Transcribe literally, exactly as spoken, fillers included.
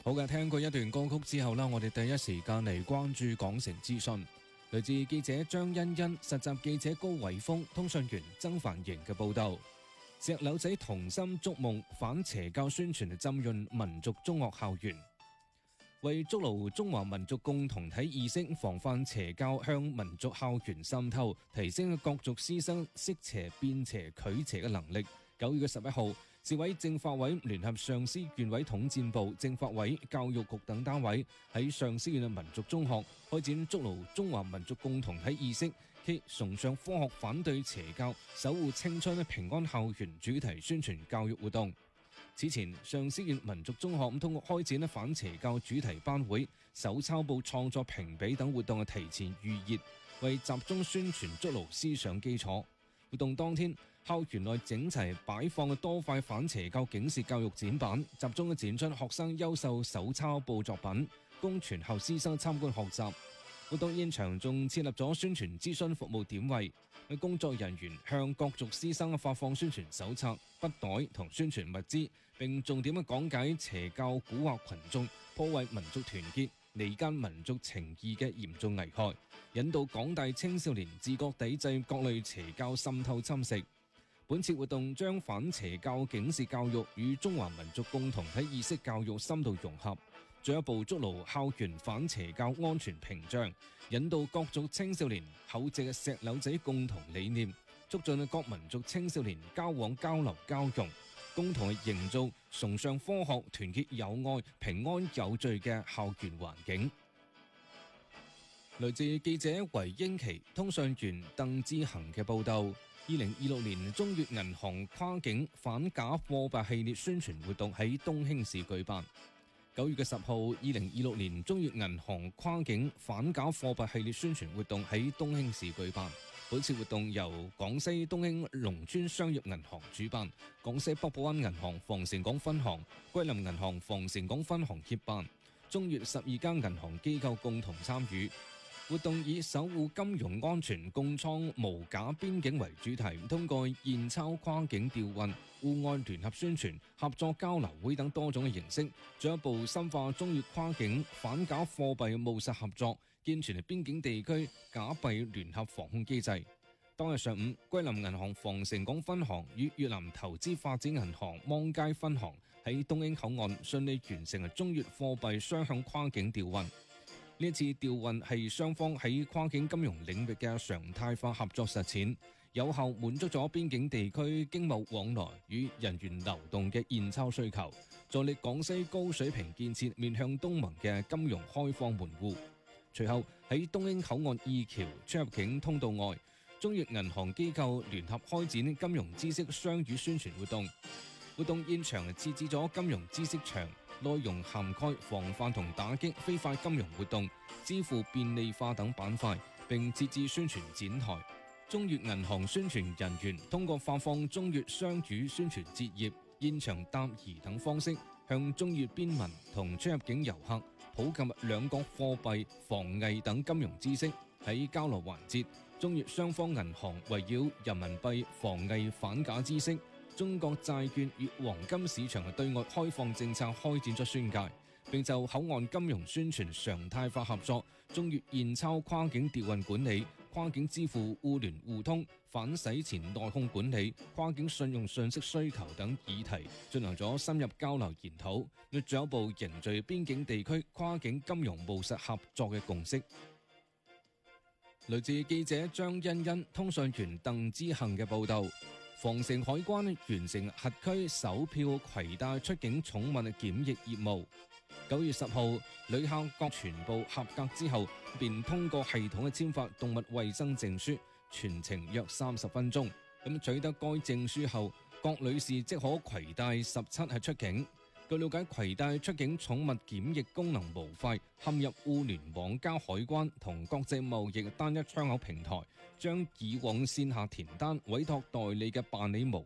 好嘅，聽過一段歌曲之後啦，我哋第一時間嚟關注港城資訊。來自記者張欣欣、實習記者高偉峰、通訊員曾繁瑩嘅報道。石榴仔同心築夢反邪教宣傳浸潤民族中學校園，為築牢中華民族共同體意識，防範邪教向民族校園滲透，提升各族師生識邪辨邪拒邪嘅能力。九月十一號，市委政法委聯合上思縣委統戰部、政法委、教育局等單位喺上思縣嘅民族中學開展築牢中華民族共同體意識暨崇尚科學、反對邪教、守護青春平安校園主題宣傳教育活動。此前，上思縣民族中學通過開展反邪教主題班會、手抄報創作評比等活動嘅提前預熱，為集中宣傳築牢思想基礎。活動當天，校園內整齊擺放嘅多塊反邪教警示教育展板，集中展出學生優秀手抄報作品，供全校師生參觀學習。活動現場仲設立咗宣傳諮詢服務點位，工作人員向各族師生發放宣傳手冊、筆袋同宣傳物資，並重點講解邪教蠱惑群眾、破壞民族團結、離間民族情義嘅嚴重危害，引導廣大青少年自覺抵制各類邪教滲透侵蝕。本次活動將反邪教警示教育與中華民族共同體意識教育深度融合，進一步築牢校園反邪教安全屏障，引導各族青少年厚植石榴仔共同理念，促進各民族青少年交往交流交融，共同營造崇尚科學、團結友愛、平安有序嘅校園環境。來自記者維英奇、通訊員鄧志恒嘅報道。二零二六年中越銀行跨境反假貨幣系列宣傳活動喺東興市舉辦。九月嘅十號，二零二六年中越銀行跨境反假貨幣系列宣傳活動喺東興市舉辦。本次活動由廣西東興農村商業銀行主辦，廣西北部灣銀行防城港分行、桂林銀行防城港分行協辦，中越十二間銀行機構共同參與。活動以守護金融安全、共創無假邊境為主題，通過現鈔跨境調運、戶外聯合宣傳、合作交流會等多種嘅形式，進一步深化中越跨境反假貨幣務實合作，健全邊境地區假幣聯合防控機制。當日上午，桂林銀行防城港分行與越南投資發展銀行芒街分行喺東興口岸順利完成中越貨幣雙向跨境調運。呢次調運係雙方喺跨境金融領域嘅常態化合作實踐，有效滿足咗邊境地區經貿往來與人員流動嘅現鈔需求，助力廣西高水平建設面向東盟嘅金融開放門戶。隨後喺東興口岸二橋出入境通道外，中越銀行機構聯合開展金融知識雙語宣傳活動。活動現場設置咗金融知識牆，內容涵蓋防範同打擊非法金融活動、支付便利化等板塊，並設置宣傳展台。中越銀行宣傳人員通過發放中越雙語宣傳折頁、現場答疑等方式，向中越邊民同出入境遊客普及兩國貨幣、防偽等金融知識。喺交流環節，中越雙方銀行圍繞人民幣防偽反假知識、中國債券與黃金市場嘅對外開放政策開展咗宣介，並就口岸金融宣傳常態化合作、中越現鈔跨境調運管理、跨境支付互聯互通、反洗錢內控管理、跨境信用信息需求等議題進行咗深入交流研討，要進一步凝聚邊境地區跨境金融務實合作嘅共識。來自記者張欣欣、通訊員鄧之恒嘅報道。防城海關完成轄區首票攜帶出境寵物檢疫業務。九月十號，旅客各全部合格之後，便通過系統嘅簽發動物衛生證書，全程約三十分鐘。咁取得該證書後，各女士即可攜帶十七係出境。據了解，攜帶出境寵物檢疫功能模塊嵌入互聯網加海關同國際貿易單一窗口平台，將以往線下填單委託代理嘅辦理模